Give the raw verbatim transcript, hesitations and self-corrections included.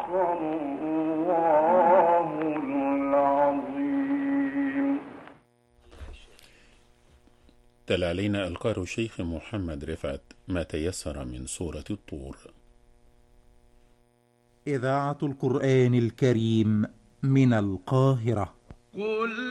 الله العظيم. تلا علينا القارئ الشيخ محمد رفعت ما تيسر من سورة الطور. إذاعة القرآن الكريم من القاهرة. قل